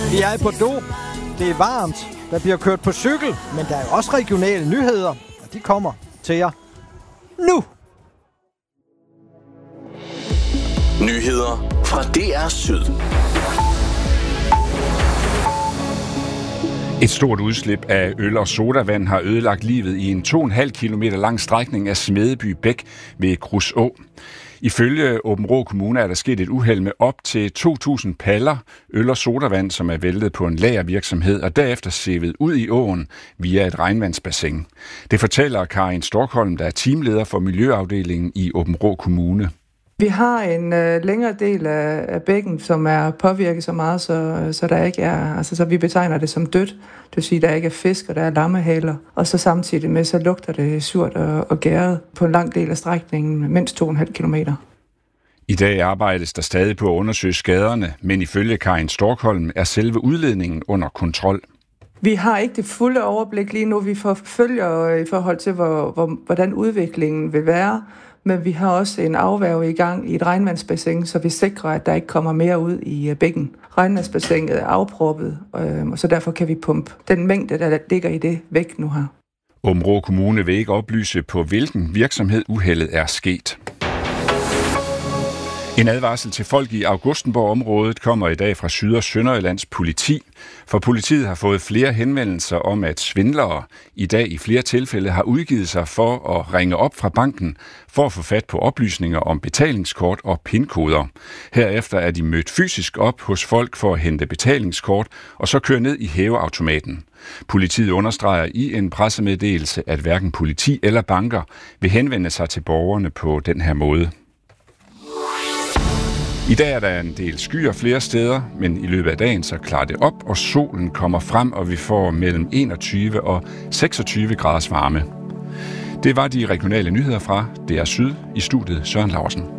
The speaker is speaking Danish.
Vi er i Bordeaux. Det er varmt. Der bliver kørt på cykel, men der er jo også regionale nyheder, og de kommer til jer nu. Nyheder fra DR Syd. Et stort udslip af øl og sodavand har ødelagt livet i en 2,5 kilometer lang strækning af Smedeby Bæk ved Kruså. Ifølge Aabenraa Kommune er der sket et uheld med op til 2.000 paller øl og sodavand, som er væltet på en lagervirksomhed og derefter sivet ud i åen via et regnvandsbassin. Det fortæller Karin Storkholm, der er teamleder for Miljøafdelingen i Aabenraa Kommune. Vi har en længere del af bækken, som er påvirket så meget, så der ikke er, altså så vi betegner det som dødt. Det vil sige, at der ikke er fisk, og der er lammehaler. Og så samtidig med, så lugter det surt og gæret på en lang del af strækningen, mindst 2,5 kilometer. I dag arbejdes der stadig på at undersøge skaderne, men ifølge Karin Storkholm er selve udledningen under kontrol. Vi har ikke det fulde overblik lige nu. Vi forfølger i forhold til, hvordan udviklingen vil være. Men vi har også en afværge i gang i et regnvandsbassin, så vi sikrer, at der ikke kommer mere ud i bækken. Regnvandsbassinet er afproppet, og så derfor kan vi pumpe den mængde, der ligger i det, væk nu her. Aabenraa Kommune vil ikke oplyse, på hvilken virksomhed uheldet er sket. En advarsel til folk i Augustenborg-området kommer i dag fra Syd- og Sønderjyllands politi, for politiet har fået flere henvendelser om, at svindlere i dag i flere tilfælde har udgivet sig for at ringe op fra banken for at få fat på oplysninger om betalingskort og PIN-koder. Herefter er de mødt fysisk op hos folk for at hente betalingskort og så køre ned i hæveautomaten. Politiet understreger i en pressemeddelelse, at hverken politi eller banker vil henvende sig til borgerne på den her måde. I dag er der en del skyer flere steder, men i løbet af dagen så klarer det op, og solen kommer frem, og vi får mellem 21 og 26 graders varme. Det var de regionale nyheder fra DR Syd. I studiet Søren Laursen.